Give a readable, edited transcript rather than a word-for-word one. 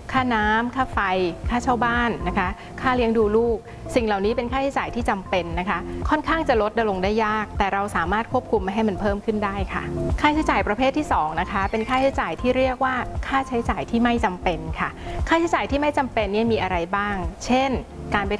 ค่าน้ำค่าไฟค่าเช่าบ้านนะคะค่าเลี้ยงดูลูกสิ่งเหล่านี้เป็นค่าใช้จ่ายที่จำเป็นนะคะค่อนข้างจะลดลงได้ยากแต่เราสามารถควบคุมไม่ให้มันเพิ่มขึ้นได้ค่ะค่าใช้จ่ายประเภทที่2นะคะเป็นค่าใช้จ่ายที่เรียกว่าค่าใช้จ่ายที่ไม่จำเป็นค่ะค่าใช้จ่ายที่ไม่จำเป็นเนี่ยมีอะไรบ้างเช่นการไป